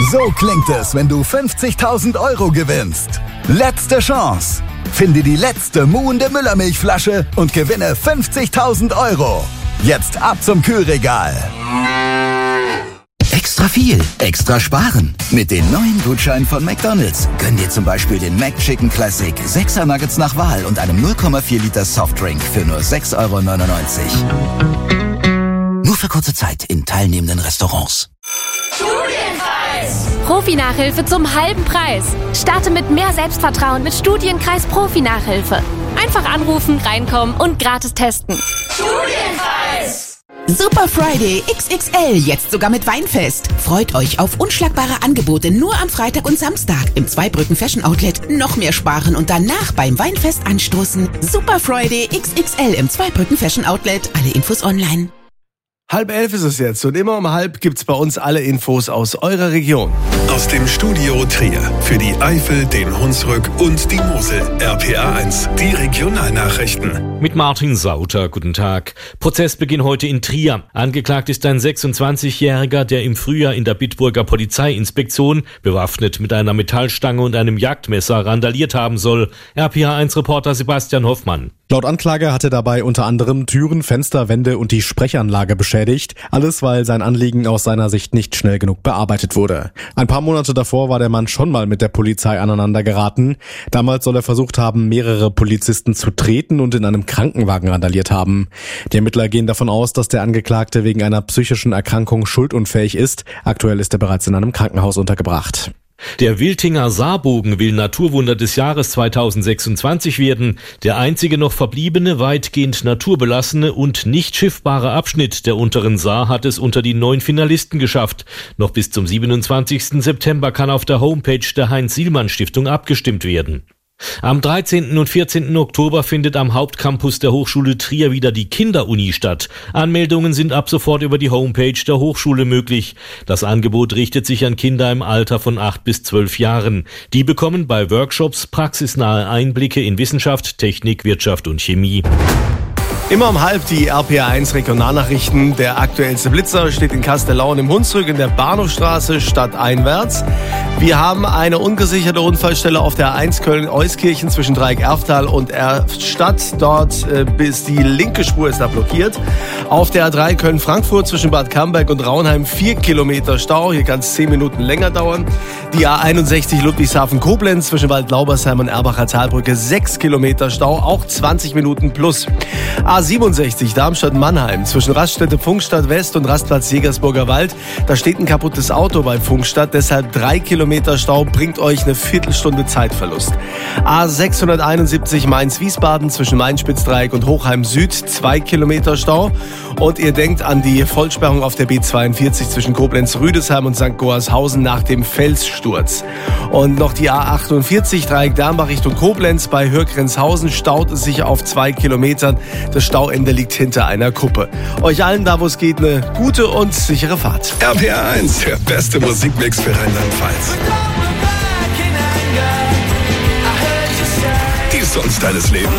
So klingt es, wenn du 50.000 € gewinnst. Letzte Chance. Finde die letzte muhende Müllermilchflasche und gewinne 50.000 €. Jetzt ab zum Kühlregal. Extra viel, extra sparen. Mit den neuen Gutscheinen von McDonald's. Gönn dir zum Beispiel den McChicken Classic, 6er Nuggets nach Wahl und einem 0,4 Liter Softdrink für nur 6,99 €. Nur für kurze Zeit in teilnehmenden Restaurants. Studienkreis! Profi-Nachhilfe zum halben Preis. Starte mit mehr Selbstvertrauen mit Studienkreis Profi-Nachhilfe. Einfach anrufen, reinkommen und gratis testen. Studienkreis! Super Friday XXL, jetzt sogar mit Weinfest. Freut euch auf unschlagbare Angebote nur am Freitag und Samstag. Im Zweibrücken Fashion Outlet noch mehr sparen und danach beim Weinfest anstoßen. Super Friday XXL im Zweibrücken Fashion Outlet. Alle Infos online. 10:30 ist es jetzt und immer um 10:30 gibt's bei uns alle Infos aus eurer Region. Aus dem Studio Trier für die Eifel, den Hunsrück und die Mosel. RPA 1, die Regionalnachrichten. Mit Martin Sauter, guten Tag. Prozessbeginn heute in Trier. Angeklagt ist ein 26-Jähriger, der im Frühjahr in der Bitburger Polizeiinspektion bewaffnet mit einer Metallstange und einem Jagdmesser randaliert haben soll. RPA 1-Reporter Sebastian Hoffmann. Laut Anklage hat er dabei unter anderem Türen, Fenster, Wände und die Sprechanlage beschädigt. Alles, weil sein Anliegen aus seiner Sicht nicht schnell genug bearbeitet wurde. Ein paar Monate davor war der Mann schon mal mit der Polizei aneinander geraten. Damals soll er versucht haben, mehrere Polizisten zu treten und in einem Krankenwagen randaliert haben. Die Ermittler gehen davon aus, dass der Angeklagte wegen einer psychischen Erkrankung schuldunfähig ist. Aktuell ist er bereits in einem Krankenhaus untergebracht. Der Wiltinger Saarbogen will Naturwunder des Jahres 2026 werden. Der einzige noch verbliebene, weitgehend naturbelassene und nicht schiffbare Abschnitt der unteren Saar hat es unter die 9 Finalisten geschafft. Noch bis zum 27. September kann auf der Homepage der Heinz-Sielmann-Stiftung abgestimmt werden. Am 13. und 14. Oktober findet am Hauptcampus der Hochschule Trier wieder die Kinderuni statt. Anmeldungen sind ab sofort über die Homepage der Hochschule möglich. Das Angebot richtet sich an Kinder im Alter von 8 bis 12 Jahren. Die bekommen bei Workshops praxisnahe Einblicke in Wissenschaft, Technik, Wirtschaft und Chemie. Immer um 10:30 die RPA 1 Regionalnachrichten. Der aktuellste Blitzer steht in Kastellaun im Hunsrück in der Bahnhofstraße stadteinwärts. Wir haben eine ungesicherte Unfallstelle auf der 1 Köln-Euskirchen zwischen Dreieck-Erftal und Erftstadt. Dort bis die linke Spur ist da blockiert. Auf der A3 Köln-Frankfurt zwischen Bad Camberg und Raunheim 4 Kilometer Stau. Hier kann es 10 Minuten länger dauern. Die A61 Ludwigshafen-Koblenz zwischen Waldlaubersheim und Erbacher Talbrücke 6 Kilometer Stau, auch 20 Minuten plus. A67 Darmstadt-Mannheim zwischen Raststätte Pfungstadt West und Rastplatz Jägersburger Wald. Da steht ein kaputtes Auto bei Pfungstadt, deshalb 3 Kilometer Stau, bringt euch eine Viertelstunde Zeitverlust. A671 Mainz-Wiesbaden zwischen Main-Spitzdreieck und Hochheim Süd 2 Kilometer Stau. Und ihr denkt an die Vollsperrung auf der B42 zwischen Koblenz-Rüdesheim und St. Goarshausen nach dem Felssturz. Und noch die A48 Dreieck Dernbach Richtung Koblenz bei Hürgrenzhausen staut es sich auf 2 Kilometern. Das Stauende liegt hinter einer Kuppe. Euch allen da, wo es geht, eine gute und sichere Fahrt. RPA 1, der beste Musikmix für Rheinland-Pfalz. Die Songs deines Lebens.